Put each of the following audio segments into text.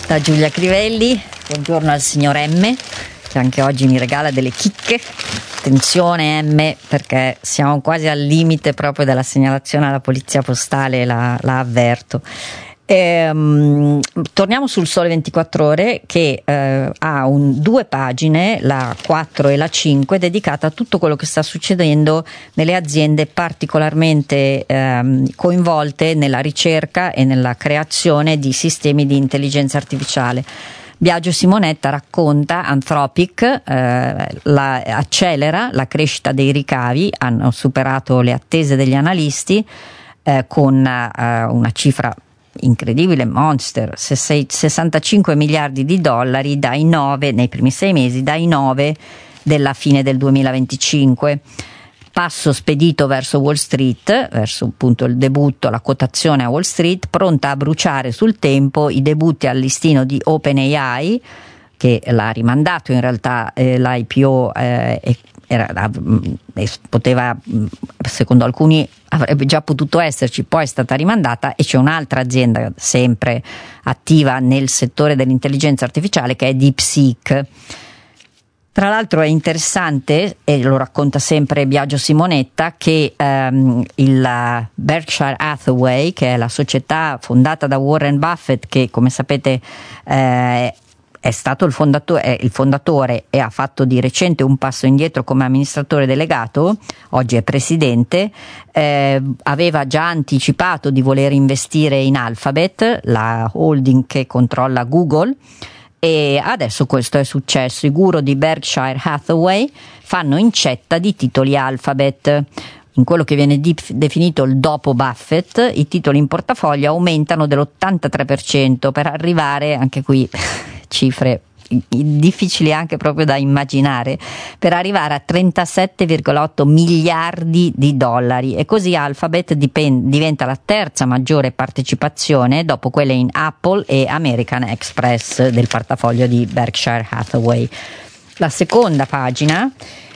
Da Giulia Crivelli, buongiorno al signor M, che anche oggi mi regala delle chicche. Attenzione M, perché siamo quasi al limite proprio della segnalazione alla polizia postale, la avverto. Torniamo sul Sole 24 Ore, che ha due pagine, la 4 e la 5, dedicata a tutto quello che sta succedendo nelle aziende particolarmente coinvolte nella ricerca e nella creazione di sistemi di intelligenza artificiale. Biagio Simonetta racconta Anthropic accelera la crescita dei ricavi, hanno superato le attese degli analisti con una cifra incredibile, monster, 65 miliardi di dollari dai 9 nei primi 6 mesi, dai 9 della fine del 2025. Passo spedito verso Wall Street, verso appunto il debutto, la quotazione a Wall Street, pronta a bruciare sul tempo i debutti al listino di OpenAI, che l'ha rimandato in realtà l'IPO poteva, secondo alcuni avrebbe già potuto esserci, poi è stata rimandata, e c'è un'altra azienda sempre attiva nel settore dell'intelligenza artificiale che è DeepSeek. Tra l'altro è interessante, e lo racconta sempre Biagio Simonetta, che il Berkshire Hathaway, che è la società fondata da Warren Buffett, che come sapete è stato il fondatore e ha fatto di recente un passo indietro come amministratore delegato, oggi è presidente, aveva già anticipato di voler investire in Alphabet, la holding che controlla Google, e adesso questo è successo. I guru di Berkshire Hathaway fanno incetta di titoli Alphabet. In quello che viene definito il dopo Buffett, i titoli in portafoglio aumentano dell'83%, per arrivare, anche qui cifre difficili anche proprio da immaginare, per arrivare a 37,8 miliardi di dollari, e così Alphabet diventa la terza maggiore partecipazione dopo quelle in Apple e American Express del portafoglio di Berkshire Hathaway. La seconda pagina,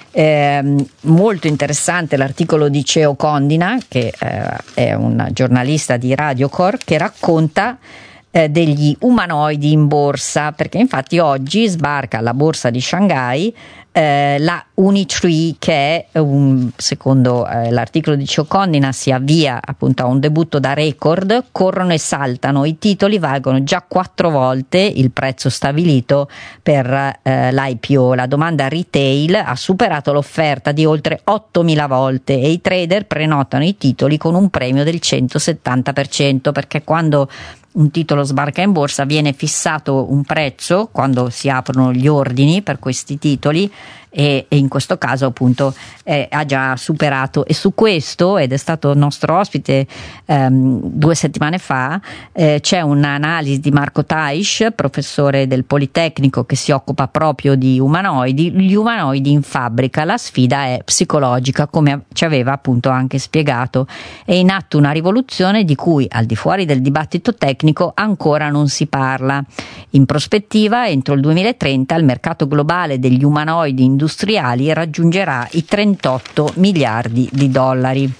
molto interessante l'articolo di Ceo Condina, che è un giornalista di Radiocore, che racconta degli umanoidi in borsa, perché infatti oggi sbarca alla borsa di Shanghai la Unitree, che è secondo l'articolo di Ceo Condina si avvia appunto a un debutto da record. Corrono e saltano, i titoli valgono già 4 volte il prezzo stabilito per l'IPO. La domanda retail ha superato l'offerta di oltre 8.000 volte e i trader prenotano i titoli con un premio del 170%, perché quando un titolo sbarca in borsa viene fissato un prezzo quando si aprono gli ordini per questi titoli, e in questo caso appunto ha già superato. E su questo, ed è stato nostro ospite 2 settimane fa, c'è un'analisi di Marco Taish, professore del Politecnico, che si occupa proprio di umanoidi, gli umanoidi in fabbrica. La sfida è psicologica, come ci aveva appunto anche spiegato. È in atto una rivoluzione di cui, al di fuori del dibattito tecnico, ancora non si parla. In prospettiva, entro il 2030 il mercato globale degli umanoidi industriali raggiungerà i 38 miliardi di dollari.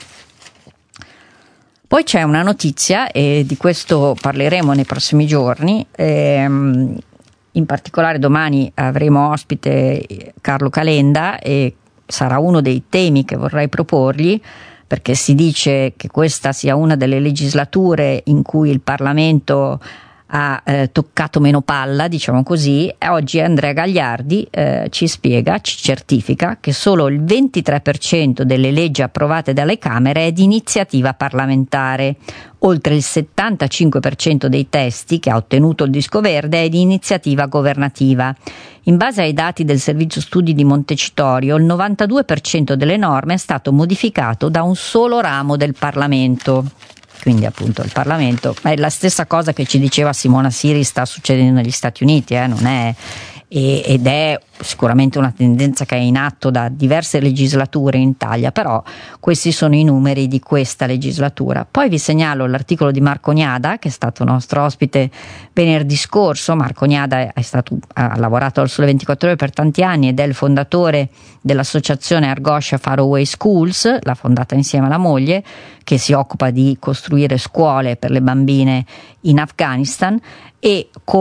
Poi c'è una notizia, e di questo parleremo nei prossimi giorni. In particolare domani avremo ospite Carlo Calenda, e sarà uno dei temi che vorrei proporgli, perché si dice che questa sia una delle legislature in cui il Parlamento ha toccato meno palla, diciamo così. E oggi Andrea Gagliardi ci certifica che solo il 23% delle leggi approvate dalle Camere è di iniziativa parlamentare. Oltre il 75% dei testi che ha ottenuto il disco verde è di iniziativa governativa. In base ai dati del Servizio Studi di Montecitorio, il 92% delle norme è stato modificato da un solo ramo del Parlamento. Quindi appunto il Parlamento è la stessa cosa che ci diceva Simona Siri sta succedendo negli Stati Uniti, non è, ed è sicuramente una tendenza che è in atto da diverse legislature in Italia, però questi sono i numeri di questa legislatura. Poi vi segnalo l'articolo di Marco Gnada, che è stato nostro ospite venerdì scorso. Marco Gnada ha lavorato al Sole 24 Ore per tanti anni ed è il fondatore dell'associazione Argoscia Faraway Schools, l'ha fondata insieme alla moglie, che si occupa di costruire scuole per le bambine in Afghanistan, e